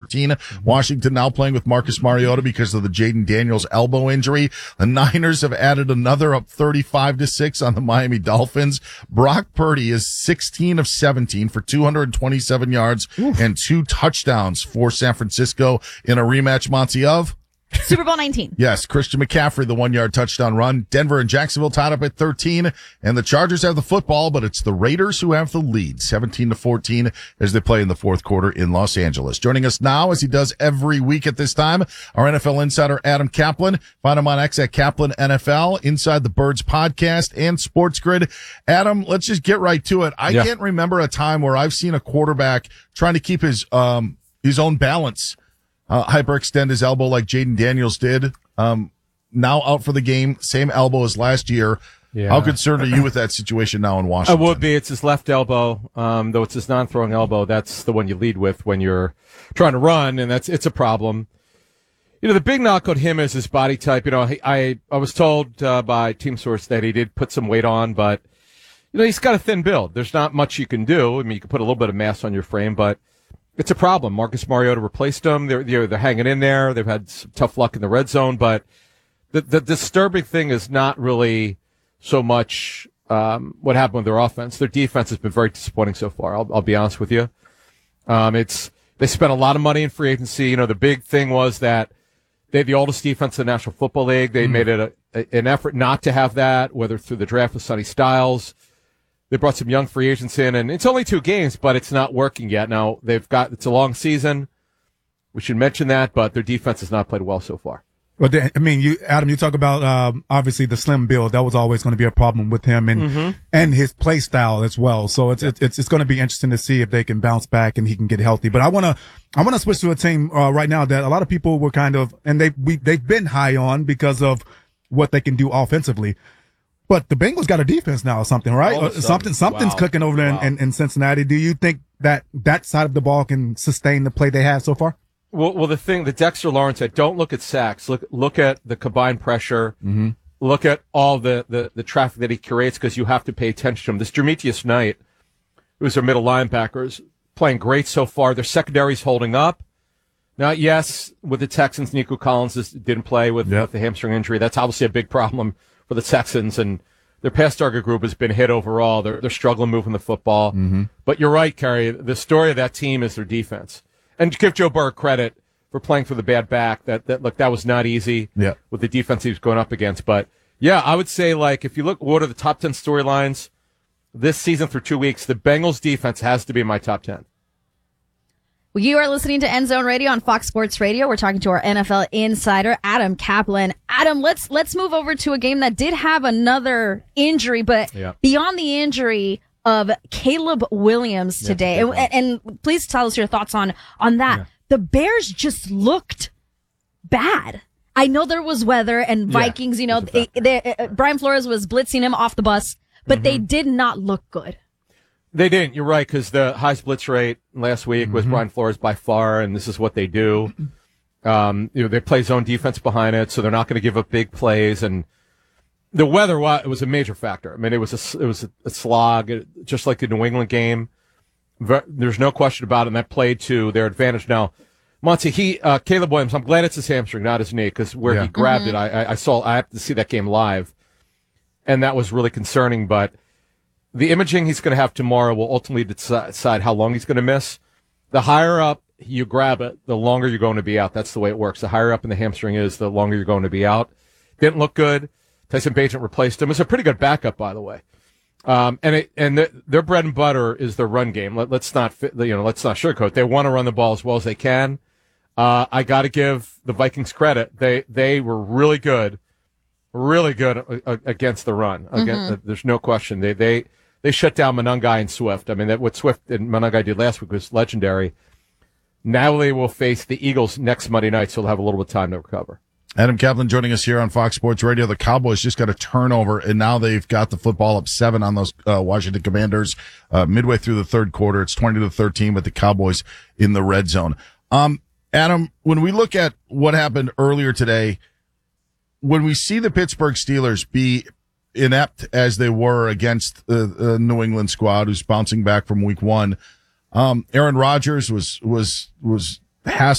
14. Washington now playing with Marcus Mariota because of the Jaden Daniels elbow injury. The Niners have added another, up 35-6 on the Miami Dolphins. Brock Purdy is 16 of 17 for 227 yards and 2 touchdowns for San Francisco in a rematch, Monty, of Super Bowl 19. Yes, Christian McCaffrey, the 1-yard touchdown run. Denver and Jacksonville tied up at 13, and the Chargers have the football, but it's the Raiders who have the lead, 17-14, as they play in the fourth quarter in Los Angeles. Joining us now, as he does every week at this time, our NFL insider, Adam Kaplan. Find him on X at Kaplan NFL, Inside the Birds podcast, and Sports Grid. Adam, let's just get right to it. I can't remember a time where I've seen a quarterback trying to keep his own balance. Hyperextend his elbow like Jaden Daniels did. Now out for the game, same elbow as last year. Yeah. How concerned are you with that situation now in Washington? I would be. It's his left elbow, though it's his non-throwing elbow. That's the one you lead with when you're trying to run, and it's a problem. You know, the big knock on him is his body type. You know, I was told by team source that he did put some weight on, but you know, he's got a thin build. There's not much you can do. I mean, you can put a little bit of mass on your frame, but it's a problem. Marcus Mariota replaced him. They're hanging in there. They've had some tough luck in the red zone, but the disturbing thing is not really so much what happened with their offense. Their defense has been very disappointing so far. I'll be honest with you. They spent a lot of money in free agency. You know, the big thing was that they had the oldest defense in the National Football League. They made it an effort not to have that, whether through the draft with Sonny Styles. They brought some young free agents in, and it's only 2 games, but it's not working yet. Now, it's a long season. We should mention that, but their defense has not played well so far. Well, I mean, Adam, you talk about, obviously the slim build. That was always going to be a problem with him and his play style as well. So it's going to be interesting to see if they can bounce back and he can get healthy. But I want to switch to a team, right now that a lot of people were kind of, and they've been high on because of what they can do offensively. But the Bengals got a defense now or something, right? Something's cooking over there in Cincinnati. Do you think that side of the ball can sustain the play they have so far? Well, the thing that Dexter Lawrence said, don't look at sacks. Look at the combined pressure. Mm-hmm. Look at all the traffic that he creates because you have to pay attention to him. This Jermetius Knight, who's their middle linebackers, playing great so far. Their secondary's holding up. Now, yes, with the Texans, Nico Collins didn't play with the hamstring injury. That's obviously a big problem for the Texans, and their pass target group has been hit overall. They're struggling moving the football. Mm-hmm. But you're right, Kerry. The story of that team is their defense. And to give Joe Burrow credit for playing for the bad back, that was not easy with the defense he was going up against. But, yeah, I would say, like, if you look, what are the top 10 storylines this season through 2 weeks, the Bengals defense has to be in my top 10. Well, you are listening to End Zone Radio on Fox Sports Radio. We're talking to our NFL insider, Adam Kaplan. Adam, let's move over to a game that did have another injury, but beyond the injury of Caleb Williams today. And please tell us your thoughts on that. Yeah. The Bears just looked bad. I know there was weather and Vikings, Brian Flores was blitzing him off the bus, but they did not look good. They didn't. You're right, because the highest blitz rate last week was Brian Flores by far, and this is what they do. They play zone defense behind it, so they're not going to give up big plays. And the weather was a major factor. I mean, it was a slog, just like the New England game. There's no question about it, and that played to their advantage. Now, Monty, Caleb Williams, I'm glad it's his hamstring, not his knee, because where he grabbed it, I have to see that game live, and that was really concerning, but the imaging he's going to have tomorrow will ultimately decide how long he's going to miss. The higher up you grab it, the longer you're going to be out. That's the way it works. The higher up in the hamstring is, the longer you're going to be out. Didn't look good. Tyson Bagent replaced him. It's a pretty good backup, by the way. Their bread and butter is their run game. Let's not sugarcoat. They want to run the ball as well as they can. I got to give the Vikings credit. They were really good against the run. There's no question. They shut down Monangai and Swift. I mean, what Swift and Monangai did last week was legendary. Now they will face the Eagles next Monday night, so they'll have a little bit of time to recover. Adam Kaplan joining us here on Fox Sports Radio. The Cowboys just got a turnover, and now they've got the football up 7 on those Washington Commanders midway through the third quarter. It's 20-13 with the Cowboys in the red zone. Adam, when we look at what happened earlier today, when we see the Pittsburgh Steelers be inept as they were against the New England squad who's bouncing back from week 1, Aaron Rodgers was